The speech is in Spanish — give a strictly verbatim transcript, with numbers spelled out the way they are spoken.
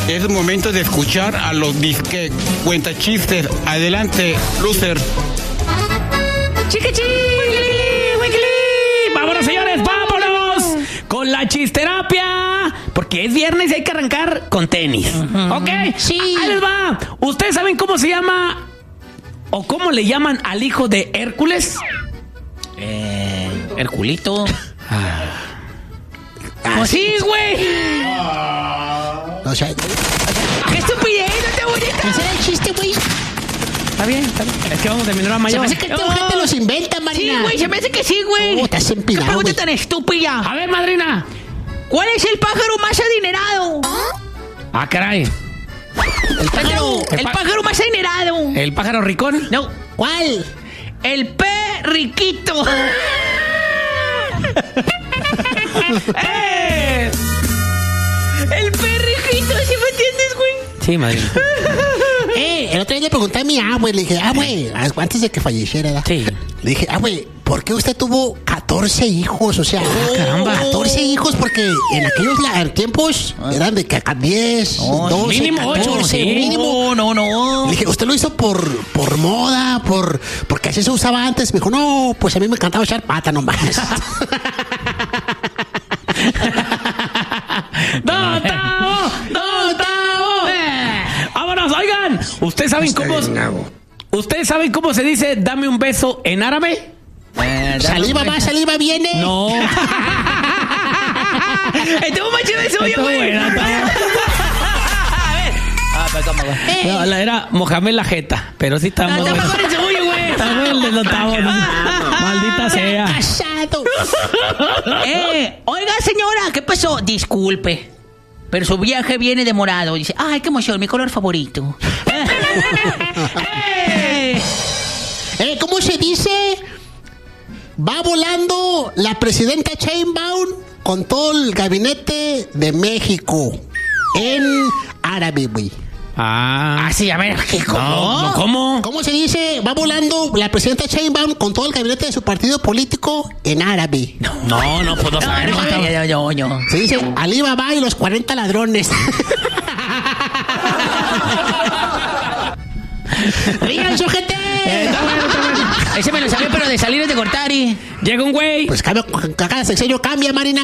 Es momento de escuchar a los disque cuentachistes. Adelante, loser. ¡Chiquichi! ¡Vámonos, señores! ¡Vámonos! Con la chisterapia. Porque es viernes y hay que arrancar con tenis. Uh-huh. ¿Ok? Sí. Ahí les va. ¿Ustedes saben cómo se llama o cómo le llaman al hijo de Hércules? Eh, Herculito. Ah. ¡Sí, güey! No sé. ¡Qué estupidez! ¡No te voy a... Ese era el chiste, güey. Está bien, está bien. Es que vamos a terminar a mayor. Se me hace que esta gente los inventa, Marina. Sí, güey, se me hace que sí, güey. Oh, estás ¿Qué empinado, pregunta güey. tan estúpida? A ver, madrina. ¿Cuál es el pájaro más adinerado? Ah, caray. El pájaro, El el pa- pájaro más adinerado. ¿El pájaro ricón? No, ¿Cuál? el perriquito. ¡Eh! El perriquito, ¿sí me entiendes, güey? Sí, madrina. Eh, el otro día le pregunté a mi abue, le dije, ah, güey, antes de que falleciera, ¿verdad? Sí. Le dije, ah, güey, ¿por qué usted tuvo catorce hijos? O sea, Ah, caramba. catorce hijos, porque en aquellos la- tiempos eran de que diez, doce, mínimo ocho, catorce, sí. mínimo. No, no, no. Le dije, ¿usted lo hizo por, por moda? por Porque así se usaba antes. Me dijo, no, pues a mí me encantaba echar pata nomás. ¡No, Tavo! ¡No, Tavo! ¡Vámonos! Oigan, ¿ustedes saben cómo... ¿Ustedes saben cómo se dice dame un beso en árabe? Eh, Saliva va, saliva viene. No. Estuvo más chido el suyo, Estuvo güey. buena, estuvo buena. A ver. Ah, pero ¿cómo, güey? No, la era Mohamed la jeta, pero sí está No, muy está bueno. mejor el suyo, güey. Está bueno el de los Tavos. Maldita sea. Casado. Eh, oiga, señora, ¿qué pasó? Disculpe, pero su viaje viene demorado. Dice, ay, qué emoción, mi color favorito. Eh, Eh, ¿Cómo se dice? Va volando la presidenta Sheinbaum con todo el gabinete de México en árabe, güey. Ah. Ah, sí, a ver, ¿qué, cómo? No, no, ¿cómo? ¿Cómo se dice? Va volando la presidenta Sheinbaum con todo el gabinete de su partido político en árabe. No, no, pues no No, sabemos. no, no, no, no, no. Se dice Alibaba y los cuarenta ladrones. ¡Rían, sujete! Ese me lo sabía, pero de salir es de cortar y... Llega un güey. Pues cada, cada sexenio cambia, Marina.